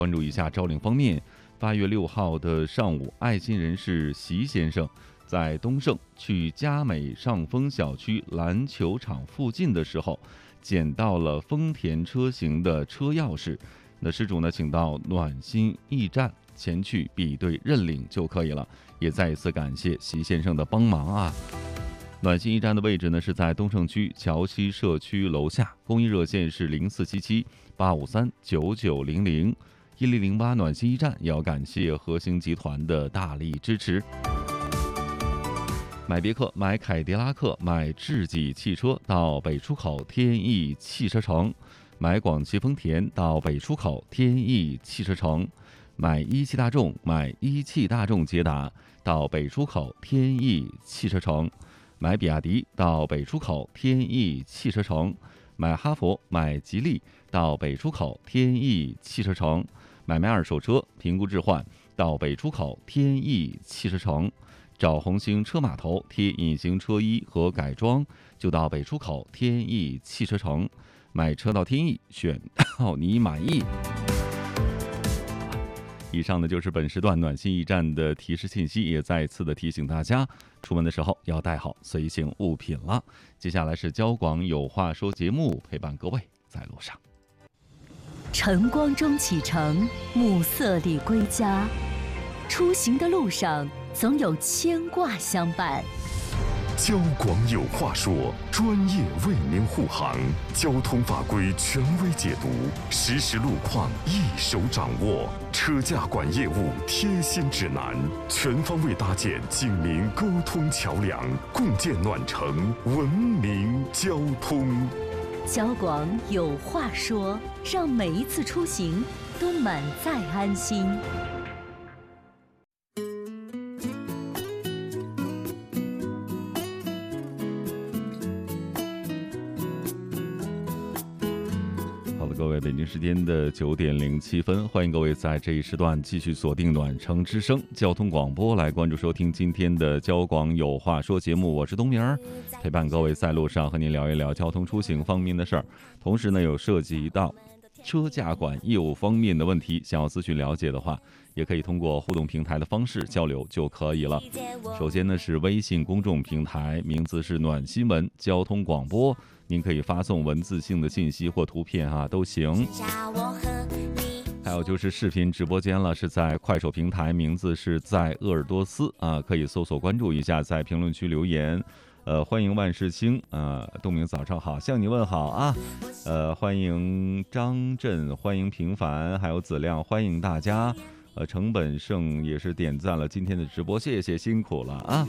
关注一下招领方面，8月6号的上午，爱心人士席先生在东胜去嘉美上丰小区篮球场附近的时候，捡到了丰田车型的车钥匙。那失主呢，请到暖心驿站前去比对认领就可以了。也再一次感谢席先生的帮忙啊！暖心驿站的位置呢是在东胜区桥西社区楼下，公益热线是0477-853-9900。1008暖心驿站也要感谢核星集团的大力支持。买别克、买凯迪拉克、买智己汽车到北出口天翼汽车城，买广汽丰田到北出口天翼汽车城，买一汽大众、买一汽大众捷达到北出口天翼汽车城，买比亚迪到北出口天翼汽车城，买哈弗、买吉利到北出口天翼汽车城，买卖二手车评估置换到北出口天翼汽车城，找红星车码头贴隐形车衣和改装就到北出口天翼汽车城，买车到天翼选到你满意。以上呢就是本时段暖心驿站的提示信息，也再次的提醒大家，出门的时候要带好随行物品了。接下来是交广有话说节目，陪伴各位在路上。 晨光中启程，暮色里归家，出行的路上总有牵挂相伴。 交广有话说，专业为您护航，交通法规权威解读，实时路况一手掌握，车驾管业务贴心指南，全方位搭建警民沟通桥梁，共建暖城文明交通。 交广有话说，让每一次出行都满载安心。 各位，北京时间的9点07分，欢迎各位在这一时段继续锁定暖城之声交通广播，来关注收听今天的交广有话说节目。我是东明儿，陪伴各位在路上和您聊一聊交通出行方面的事儿。同时呢，有涉及到车驾管业务方面的问题，想要咨询了解的话，也可以通过互动平台的方式交流就可以了。首先呢是微信公众平台，名字是暖新闻交通广播，您可以发送文字性的信息或图片都行。还有就是视频直播间了，是在快手平台，名字是在鄂尔多斯可以搜索关注一下，在评论区留言。欢迎万事兴东明早上好，向你问好啊。欢迎张震，欢迎平凡，还有子亮，欢迎大家。程本胜也是点赞了今天的直播，谢谢，辛苦了啊。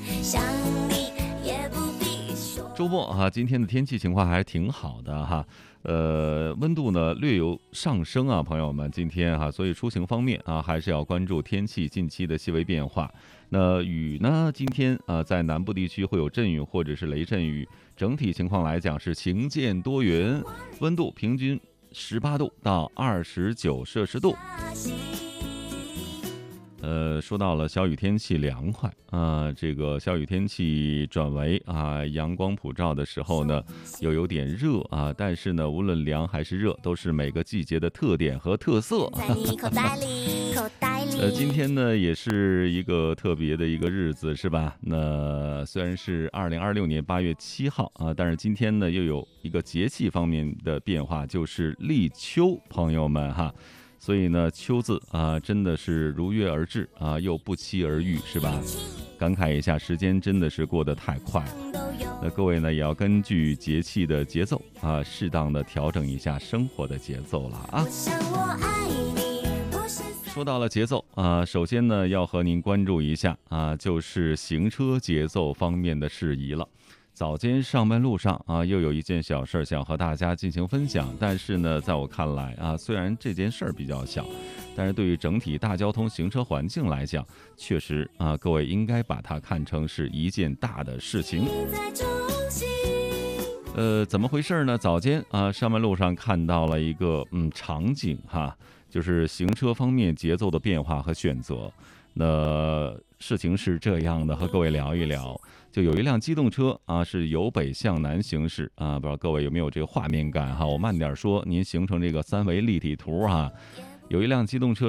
周末今天的天气情况还挺好的哈，温度呢略有上升朋友们，今天所以出行方面还是要关注天气近期的细微变化。那雨呢，今天在南部地区会有阵雨或者是雷阵雨，整体情况来讲是晴见多云，温度平均18度到29摄氏度。说到了小雨天气凉快这个小雨天气转为阳光普照的时候呢，又有点热但是呢，无论凉还是热，都是每个季节的特点和特色。今天呢，也是一个特别的一个日子，是吧？那虽然是2026年8月7号但是今天呢，又有一个节气方面的变化，就是立秋，朋友们哈。所以呢，秋字真的是如约而至又不期而遇，是吧？感慨一下，时间真的是过得太快了。那各位呢，也要根据节气的节奏适当的调整一下生活的节奏了说到了节奏首先呢，要和您关注一下就是行车节奏方面的事宜了。早间上班路上又有一件小事想和大家进行分享，但是呢，在我看来虽然这件事比较小，但是对于整体大交通行车环境来讲，确实各位应该把它看成是一件大的事情。怎么回事呢？早间上班路上看到了一个场景就是行车方面节奏的变化和选择。那事情是这样的，和各位聊一聊。就有一辆机动车是由北向南行驶不知道各位有没有这个画面感我慢点说，您形成这个3维立体图有一辆机动车